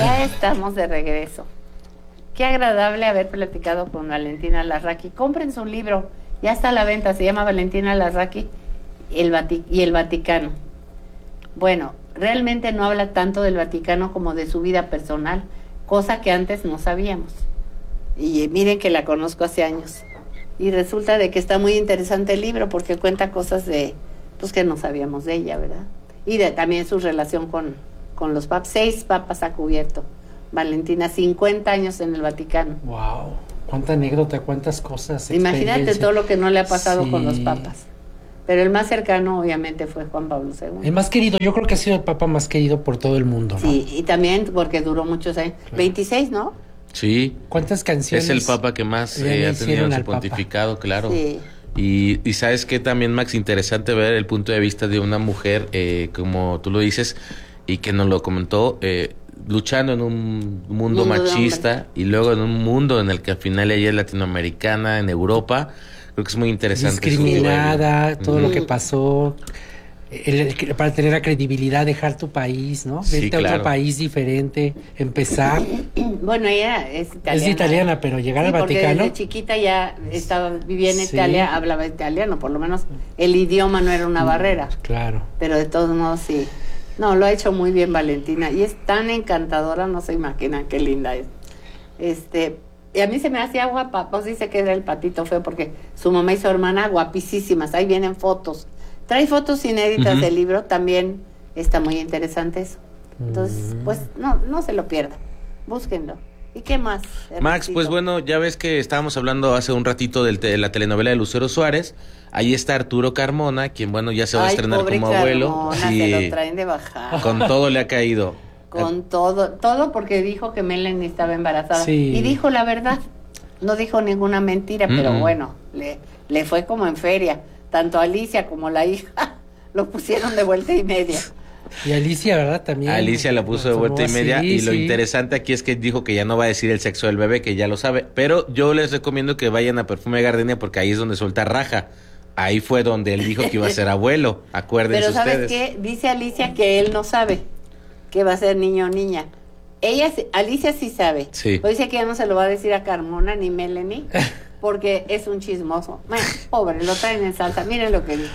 Ya estamos de regreso. Qué agradable haber platicado con Valentina Larraqui. Compren su libro, ya está a la venta, se llama Valentina Larraqui y el Vaticano. Bueno, realmente no habla tanto del Vaticano como de su vida personal, cosa que antes no sabíamos. Y miren que la conozco hace años. Y resulta de que está muy interesante el libro porque cuenta cosas pues que no sabíamos de ella, ¿verdad? Y también su relación con los papas. 6 papas ha cubierto Valentina, 50 años en el Vaticano. Wow, cuánta anécdota, cuántas cosas. Imagínate todo lo que no le ha pasado con los papas. Pero el más cercano obviamente fue Juan Pablo II. El más querido, yo creo que ha sido el papa más querido por todo el mundo, ¿no? Sí, y también porque duró muchos años. Claro. 26, ¿no? Sí. ¿Cuántas canciones? Es el papa que más ha tenido en su pontificado, claro. Sí. Y sabes que también, Max, interesante ver el punto de vista de una mujer, como tú lo dices, y que nos lo comentó, luchando en un mundo machista y luego en un mundo en el que al final ella es latinoamericana, en Europa. Creo que es muy interesante. Discriminada, todo lo que pasó, para tener la credibilidad, dejar tu país, ¿no? Sí, vete a otro país diferente, empezar. Bueno, ella es italiana. Es italiana, pero llegar al Vaticano. Porque desde chiquita ya vivía en Italia, hablaba italiano, por lo menos el idioma no era una barrera. Claro. Pero de todos modos sí. No, lo ha hecho muy bien Valentina y es tan encantadora, no se imaginan qué linda es. Y a mí se me hacía guapa, pues dice que era el patito feo porque su mamá y su hermana guapísimas, ahí vienen fotos. Trae fotos inéditas del libro, también está muy interesante eso. Entonces, pues no se lo pierdan, búsquenlo. ¿Y qué más, Ernestito? Max, pues bueno, ya ves que estábamos hablando hace un ratito de la telenovela de Lucero Suárez. Ahí está Arturo Carmona, quien bueno ya se va a estrenar como abuelo. Sí, se lo traen de bajada. Con todo le ha caído. Con todo porque dijo que Melanie estaba embarazada. Sí. Y dijo la verdad, no dijo ninguna mentira, pero bueno, le fue como en feria. Tanto Alicia como la hija lo pusieron de vuelta y media. Y Alicia, ¿verdad? También. Alicia la puso de vuelta y media. Y lo interesante aquí es que dijo que ya no va a decir el sexo del bebé, que ya lo sabe. Pero yo les recomiendo que vayan a Perfume Gardenia porque ahí es donde suelta raja. Ahí fue donde él dijo que iba a ser abuelo. Acuérdense ustedes. Pero ¿sabes qué? Dice Alicia que él no sabe que va a ser niño o niña. Alicia sí sabe. Sí. O dice que ya no se lo va a decir a Carmona ni Melanie porque es un chismoso. Bueno, pobre, lo traen en salsa. Miren lo que dijo.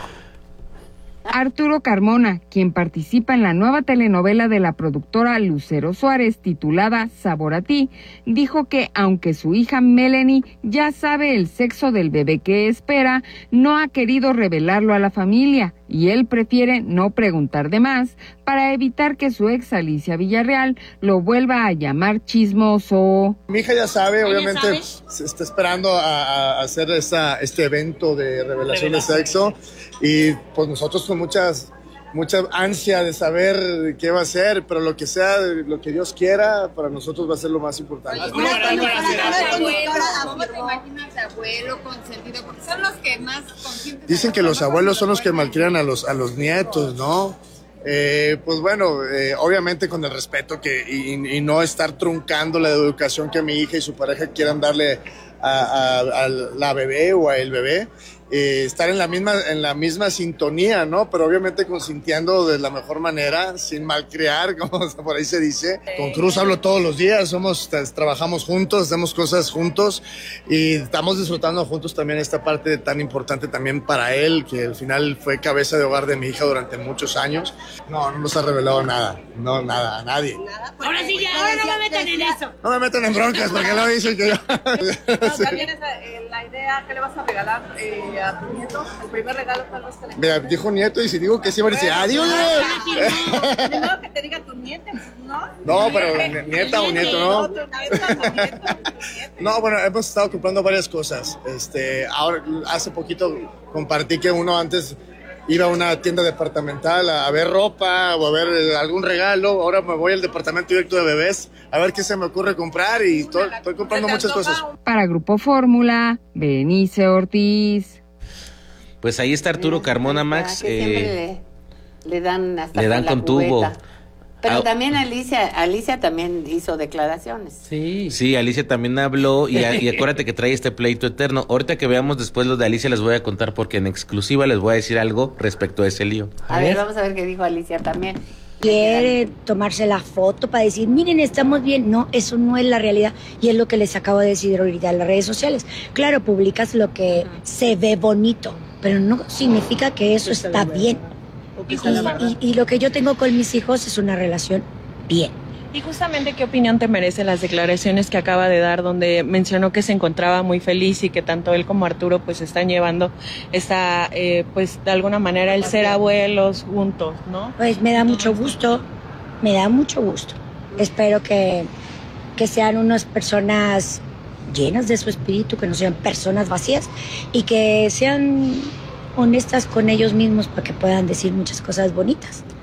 Arturo Carmona, quien participa en la nueva telenovela de la productora Lucero Suárez titulada Sabor a ti, dijo que aunque su hija Melanie ya sabe el sexo del bebé que espera, no ha querido revelarlo a la familia y él prefiere no preguntar de más para evitar que su ex Alicia Villarreal lo vuelva a llamar chismoso. Mi hija ya sabe, obviamente se está esperando a hacer este evento de revelación de sexo y pues nosotros con mucha ansia de saber qué va a ser, pero lo que sea, lo que Dios quiera, para nosotros va a ser lo más importante. ¿Cómo te imaginas abuelo consentido? Porque son los que más consienten. Dicen que los abuelos son los que malcrian a los nietos, ¿no? Pues bueno, obviamente con el respeto y no estar truncando la educación que mi hija y su pareja quieran darle a la bebé o a el bebé. Estar en la misma sintonía, ¿no? Pero obviamente consintiendo de la mejor manera, sin malcriar, como por ahí se dice. Con Cruz hablo todos los días, trabajamos juntos, hacemos cosas juntos y estamos disfrutando juntos también esta parte tan importante también para él, que al final fue cabeza de hogar de mi hija durante muchos años. No nos ha revelado nada, nada, a nadie. Ahora sí, ahora no me metan en eso. No me metan en broncas porque lo dicen que yo... También es la idea, ¿qué le vas a regalar a tu nieto? El primer regalo tal vez que le... Mira, dijo nieto y si digo que sí va a decir adiós. Primero que te diga tu nieta, ¿no? No, pero nieta o nieto, ¿no? No, bueno, hemos estado comprando varias cosas. Ahora, hace poquito compartí que uno antes iba a una tienda departamental a ver ropa o a ver algún regalo. Ahora me voy al departamento directo de bebés a ver qué se me ocurre comprar y estoy comprando muchas cosas. Para Grupo Fórmula, Benice Ortiz. Pues ahí está Arturo Carmona, Max. Que le dan hasta le dan con tubo. Pero también Alicia también hizo declaraciones. Sí, Alicia también habló y acuérdate que trae este pleito eterno. Ahorita que veamos después los de Alicia les voy a contar porque en exclusiva les voy a decir algo respecto a ese lío. A ver, vamos a ver qué dijo Alicia también. quiere tomarse la foto para decir, miren, estamos bien. No, eso no es la realidad y es lo que les acabo de decir ahorita en las redes sociales. Claro, publicas lo que se ve bonito, pero no significa que eso está bien. Y lo que yo tengo con mis hijos es una relación bien. Y justamente, ¿qué opinión te merecen las declaraciones que acaba de dar, donde mencionó que se encontraba muy feliz y que tanto él como Arturo pues están llevando esta, pues de alguna manera el ser abuelos juntos, ¿no? Pues me da mucho gusto, Espero que sean unas personas llenas de su espíritu, que no sean personas vacías y que sean honestas con ellos mismos para que puedan decir muchas cosas bonitas.